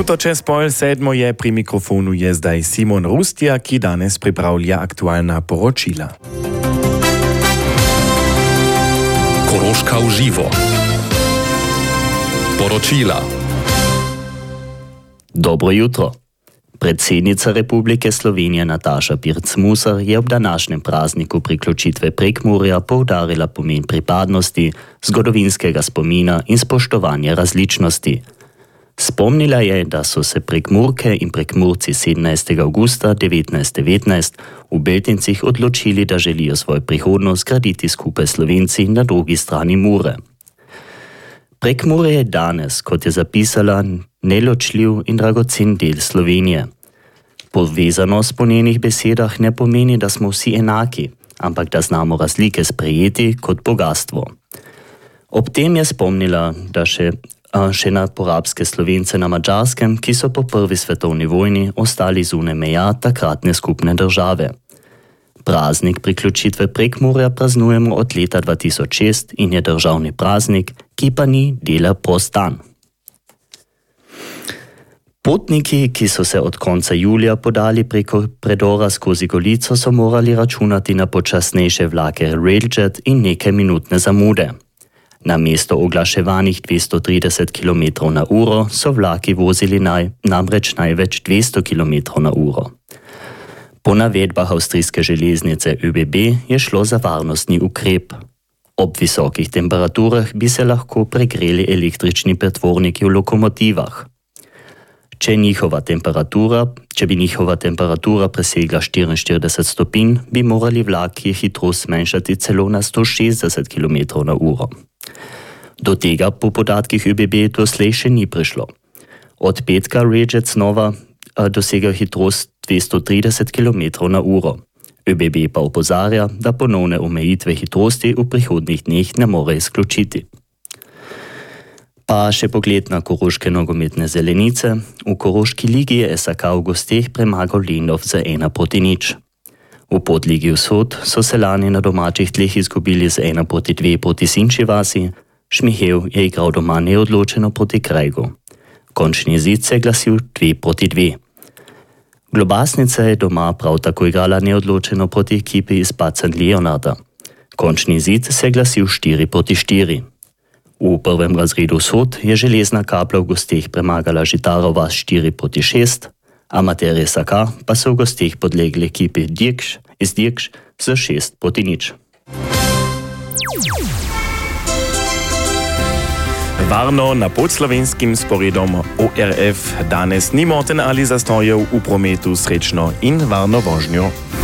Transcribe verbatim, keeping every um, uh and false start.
Minuto čez pol sedmo je pri mikrofonu je zdaj Simon Rustja, ki danes pripravlja aktualna poročila. Koroška v živo. Poročila. Dobro jutro. Predsednica Republike Slovenije Nataša Pirc-Musar je ob današnjem prazniku priključitve Prekmurja poudarila pomen pripadnosti, zgodovinskega spomina in spoštovanja različnosti. Spomnila je, da so se Prekmurke in Prekmurci sedemnajstega avgusta devetnajststo devetnajst v Beltincih odločili, da želijo svojo prihodnost graditi skupaj s Slovenci na drugi strani Mure. Prekmurje je danes, kot je zapisala, neločljiv in dragocen del Slovenije. Povezanost po njenih besedah ne pomeni, da smo vsi enaki, ampak da znamo razlike sprejeti kot bogastvo. Ob tem je spomnila, da še, še na porabske Slovence na Madžarskem, ki so po prvi svetovni vojni ostali zunaj meja takratne skupne države. Praznik priključitve Prekmurja praznujemo od leta dva tisoč šest in je državni praznik, ki pa ni dela prost dan. Potniki, ki so se od konca julija podali preko predora skozi Golico, so morali računati na počasnejše vlake Railjet in nekaj minutne zamude. Na mesto oglaševanih dvesto trideset kilometrov na uro so vlaki vozili naj, namreč največ dvesto kilometrov na uro. Po navedbah avstrijske železnice ÖBB je šlo za varnostni ukrep. Ob visokih temperaturah bi se lahko pregreli električni pretvorniki v lokomotivah. Če, njihova temperatura, če bi njihova temperatura presegla štiriinštirideset stopinj, bi morali vlaki hitrost zmanjšati celo na sto šestdeset kilometrov na uro. Do tega po podatkih ÖBB doslej še ni prišlo. Od petka Railjet znova dosega hitrost dvesto trideset kilometrov na uro. ÖBB pa opozarja, da ponovne omejitve hitrosti v prihodnjih dneh ne more izključiti. Pa še pogled na koroške nogometne zelenice. V Koroški ligi je S A K v gosteh premagal Lendov za ena proti nič. V podligi Vzhod so se lani na domačih tleh izgubili z ena proti dve proti Sinči vasi, Šmihev je igral doma neodločeno proti Krajgu. Končni izid se je glasil dve proti dve. Globasnica je doma prav tako igrala neodločeno proti ekipi iz Bad Sankt-Leonharda. Končni izid se je glasil štiri proti štiri. V prvem razredu Vzhod je Železna Kapla v gosteh premagala Žitaro vas štiri proti šest, amaterji S A K pa so v gosteh podlegli ekipi Dirkš iz Dirkš za šest proti nič. Varno na podslovenskim sporedom O R F danes ni moten ali zastojev v prometu, srečno in varno vožnjo.